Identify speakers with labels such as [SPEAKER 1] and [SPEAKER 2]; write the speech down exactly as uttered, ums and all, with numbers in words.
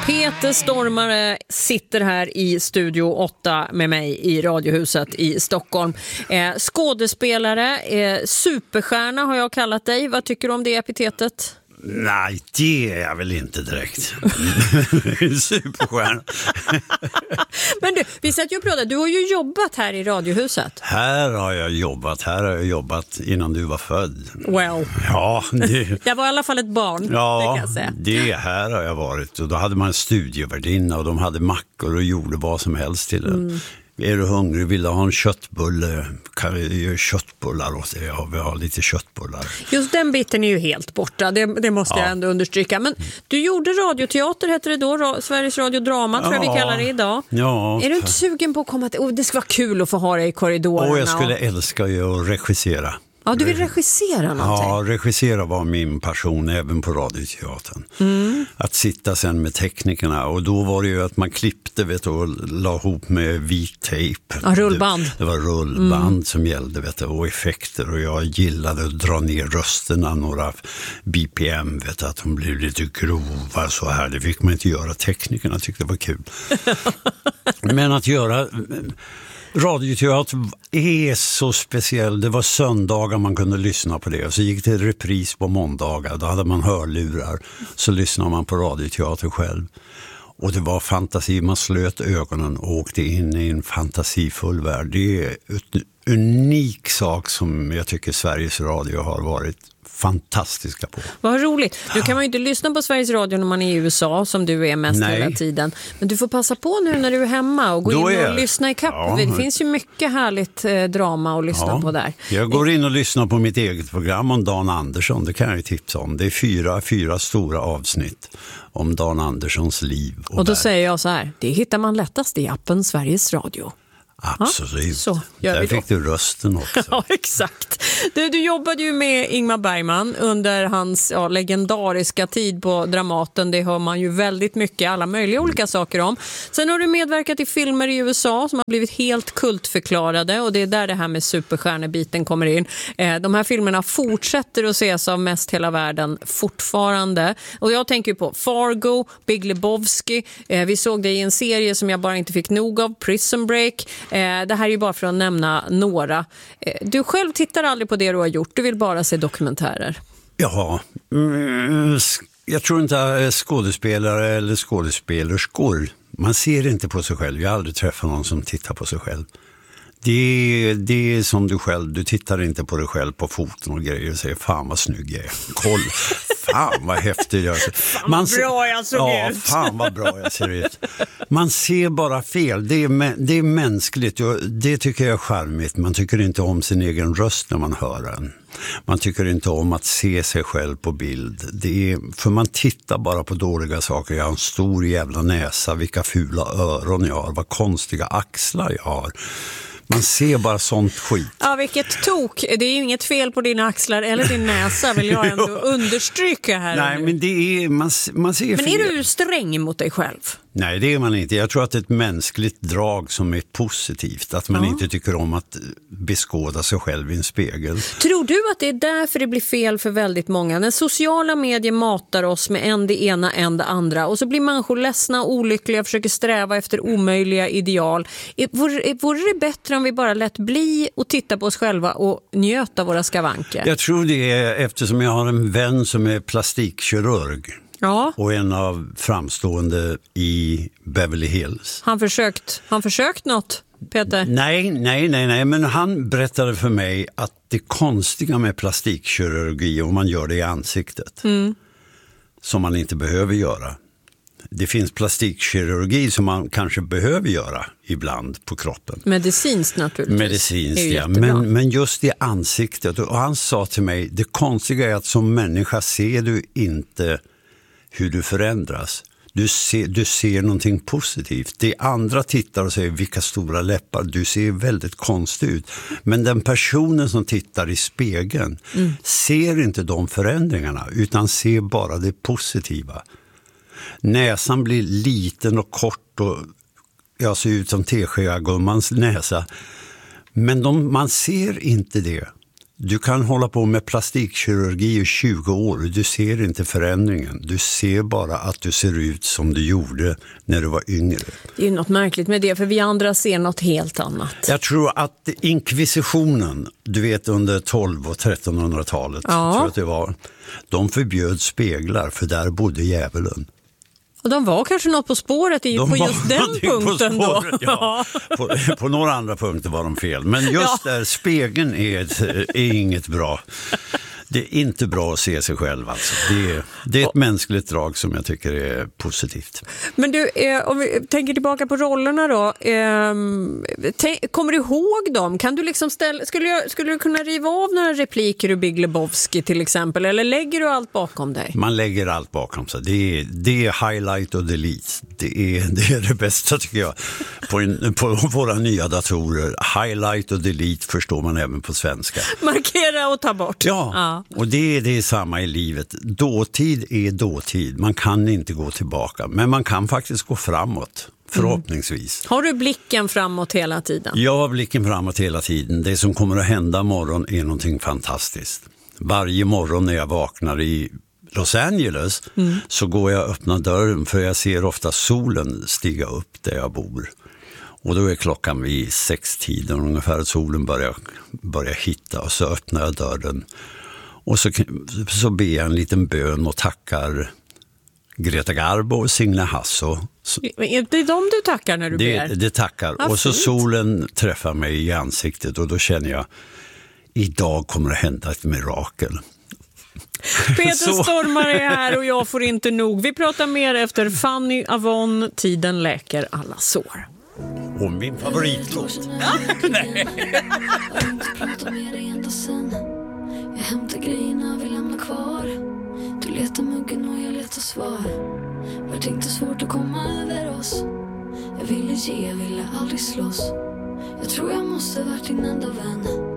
[SPEAKER 1] Peter Stormare sitter här i Studio åtta med mig i Radiohuset i Stockholm. Eh, skådespelare, eh, superstjärna har jag kallat dig. Vad tycker du om det epitetet?
[SPEAKER 2] Nej, det är jag väl inte direkt. Superstjärna.
[SPEAKER 1] Men du, vi sätter ju och pratar. Du har ju jobbat här i Radiohuset.
[SPEAKER 2] Här har jag jobbat. Här har jag jobbat innan du var född.
[SPEAKER 1] Well.
[SPEAKER 2] Ja, det...
[SPEAKER 1] jag var i alla fall ett barn.
[SPEAKER 2] Ja,
[SPEAKER 1] det kan jag säga.
[SPEAKER 2] Det här har jag varit. Och då hade man en studievärdinna och de hade mackor och gjorde vad som helst till den. Mm. Är du hungrig, vill du ha en köttbulle? Kan vi göra köttbullar åt det? Ja, vi har lite köttbullar.
[SPEAKER 1] Just den biten är ju helt borta, det, det måste ja. jag ändå understryka. Men du gjorde radioteater, heter det då, Ra- Sveriges Radio Drama tror ja. jag vi kallar det idag.
[SPEAKER 2] Ja.
[SPEAKER 1] Är du inte sugen på att komma till... Oh, det ska vara kul att få ha dig i korridorerna.
[SPEAKER 2] Och jag skulle
[SPEAKER 1] och...
[SPEAKER 2] älska ju att regissera.
[SPEAKER 1] Ja, du vill regissera någonting?
[SPEAKER 2] Ja, regissera var min passion även på radioteatern. Mm. Att sitta sen med teknikerna. Och då var det ju att man klippte vet du, och la ihop med vit tejp.
[SPEAKER 1] Ja, rullband.
[SPEAKER 2] Det, det var rullband mm. som gällde vet du, och effekter. Och jag gillade att dra ner rösterna några B P M. Vet du, att de blev lite grova så här. Det fick man inte göra. Teknikerna tyckte det var kul. Men att göra... Radioteater är så speciell. Det var söndagar man kunde lyssna på det. Och så gick det repris på måndagar. Då hade man hörlurar. Så lyssnade man på radioteater själv. Och det var fantasi. Man slöt ögonen och åkte in i en fantasifull värld. Det är en unik sak som jag tycker Sveriges Radio har varit fantastiska på.
[SPEAKER 1] Vad roligt. Nu kan man ju inte lyssna på Sveriges Radio när man är i U S A som du är mest Nej. hela tiden. Men du får passa på nu när du är hemma och gå Då in och är... lyssna i kapp. Ja. Det finns ju mycket härligt eh, drama att lyssna ja. på där.
[SPEAKER 2] Jag går in och lyssnar på mitt eget program om Dan Andersson. Det kan jag ju tipsa om. Det är fyra, fyra stora avsnitt om Dan Anderssons liv. Och,
[SPEAKER 1] och då
[SPEAKER 2] där.
[SPEAKER 1] säger jag så här. Det hittar man lättast i appen Sveriges Radio.
[SPEAKER 2] Absolut.
[SPEAKER 1] Så
[SPEAKER 2] Där fick du rösten också.
[SPEAKER 1] Ja, exakt. Du, du jobbade ju med Ingmar Bergman under hans ja, legendariska tid på Dramaten. Det hör man ju väldigt mycket, alla möjliga olika saker om. Sen har du medverkat i filmer i U S A som har blivit helt kultförklarade. Och det är där det här med superstjärnebiten kommer in. Eh, de här filmerna fortsätter att ses av mest hela världen fortfarande. Och jag tänker på Fargo, Big Lebowski. Eh, vi såg det i en serie som jag bara inte fick nog av, Prison Break. Eh, det här är ju bara för att nämna några. Eh, du själv tittar aldrig på det du har gjort. Du vill bara se dokumentärer.
[SPEAKER 2] Ja, mm, jag tror inte skådespelare eller skådespelerskor. Man ser inte på sig själv. Jag har aldrig träffat någon som tittar på sig själv. Det, det är som du själv. Du tittar inte på dig själv på foten och grejer och säger fan vad snygg jag är. Koll, fan vad häftig jag är.
[SPEAKER 1] Fan vad bra jag såg
[SPEAKER 2] ja,
[SPEAKER 1] ut.
[SPEAKER 2] Fan vad bra jag ser ut. Man ser bara fel. Det är, det är mänskligt. Det tycker jag är charmigt. Man tycker inte om sin egen röst när man hör den. Man tycker inte om att se sig själv på bild. Det är, för man tittar bara på dåliga saker. Jag har en stor jävla näsa. Vilka fula öron jag har. Vad konstiga axlar jag har. Man ser bara sånt skit.
[SPEAKER 1] Ja, vilket tok. Det är ju inget fel på dina axlar eller din näsa, vill jag ändå understryka här.
[SPEAKER 2] Nej, men det är... Man, man ser
[SPEAKER 1] men
[SPEAKER 2] fel.
[SPEAKER 1] är du sträng mot dig själv?
[SPEAKER 2] Nej, det är man inte. Jag tror att det är ett mänskligt drag som är positivt. Att man ja. inte tycker om att beskåda sig själv i en spegel.
[SPEAKER 1] Tror du att det är därför det blir fel för väldigt många? När sociala medier matar oss med en det ena, en det andra. Och så blir människor ledsna och olyckliga och försöker sträva efter omöjliga ideal. Vore, vore det bättre om vi bara lät bli och titta på oss själva och njöta våra skavanker?
[SPEAKER 2] Jag tror det är eftersom jag har en vän som är plastikkirurg.
[SPEAKER 1] Ja.
[SPEAKER 2] Och en av framstående i Beverly Hills.
[SPEAKER 1] Han försökt, han försökt något, Peter?
[SPEAKER 2] Nej, nej, nej, nej. Men han berättade för mig att det konstiga med plastikkirurgi, om man gör det i ansiktet, mm. som man inte behöver göra. Det finns plastikkirurgi som man kanske behöver göra ibland på kroppen.
[SPEAKER 1] Medicinskt naturligtvis.
[SPEAKER 2] Medicinskt, ja. Men, men just i ansiktet. Och han sa till mig, det konstiga är att som människa ser du inte hur du förändras. Du ser, du ser någonting positivt. Det andra tittar och säger vilka stora läppar. Du ser väldigt konstig ut. Men den personen som tittar i spegeln mm. ser inte de förändringarna utan ser bara det positiva. Näsan blir liten och kort och jag ser ut som Teskeagummans näsa. Men de, man ser inte det. Du kan hålla på med plastikkirurgi i tjugo år och du ser inte förändringen. Du ser bara att du ser ut som du gjorde när du var yngre. Det
[SPEAKER 1] är ju något märkligt med det, för vi andra ser något helt annat.
[SPEAKER 2] Jag tror att inkvisitionen, du vet under tolv- och trettonhundratalet,
[SPEAKER 1] ja.
[SPEAKER 2] tror jag att det var, de förbjöd speglar för där bodde djävulen.
[SPEAKER 1] Och de var kanske något på spåret i,
[SPEAKER 2] de
[SPEAKER 1] på
[SPEAKER 2] var,
[SPEAKER 1] just den punkten
[SPEAKER 2] spåret,
[SPEAKER 1] då.
[SPEAKER 2] Ja. på, på några andra punkter var de fel. Men just ja. där, spegeln är, ett, är inget bra. Det är inte bra att se sig själv. Alltså. Det, är, det är ett mänskligt drag som jag tycker är positivt.
[SPEAKER 1] Men du, eh, om vi tänker tillbaka på rollerna då. Eh, tänk, kommer du ihåg dem? Kan du liksom ställa, skulle, jag, skulle du kunna riva av några repliker ur Big Lebowski till exempel? Eller lägger du allt bakom dig?
[SPEAKER 2] Man lägger allt bakom sig. Det är, det är highlight och delete. Det är, det är det bästa tycker jag. På, en, på våra nya datorer. Highlight och delete förstår man även på svenska.
[SPEAKER 1] Markera och ta bort.
[SPEAKER 2] Ja. ja. Och det, det är samma i livet. Dåtid är dåtid. Man kan inte gå tillbaka. Men man kan faktiskt gå framåt. Förhoppningsvis.
[SPEAKER 1] Mm. Har du blicken framåt hela tiden?
[SPEAKER 2] Jag har blicken framåt hela tiden. Det som kommer att hända imorgon är någonting fantastiskt. Varje morgon när jag vaknar i Los Angeles mm. så går jag och öppnar dörren, för jag ser ofta solen stiga upp där jag bor. Och då är klockan vid sextiden ungefär att solen börjar, börjar hitta, och så öppnar jag dörren. Och så, så ber jag en liten bön och tackar Greta Garbo och Signe Hasso.
[SPEAKER 1] Det är de du tackar när du
[SPEAKER 2] det,
[SPEAKER 1] ber?
[SPEAKER 2] Det tackar.
[SPEAKER 1] Ah,
[SPEAKER 2] och så
[SPEAKER 1] fint.
[SPEAKER 2] Solen träffar mig i ansiktet och då känner jag, idag kommer det hända ett mirakel.
[SPEAKER 1] Peter Stormare är här och jag får inte nog. Vi pratar mer efter Fanny Avon, Tiden läker alla sår.
[SPEAKER 2] Och min favoritlåt.
[SPEAKER 3] Nej. Jag hämtar grejerna, vi lämnar kvar. Du letar muggen och jag letar svar. Vart inte svårt att komma över oss. Jag ville ge, jag ville aldrig slåss. Jag tror jag måste varit din enda vän.